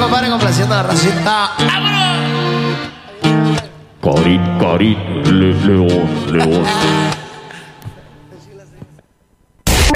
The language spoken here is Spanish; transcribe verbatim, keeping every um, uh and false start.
compadre, complaciendo a la racita. Cari, cari, le, león, león.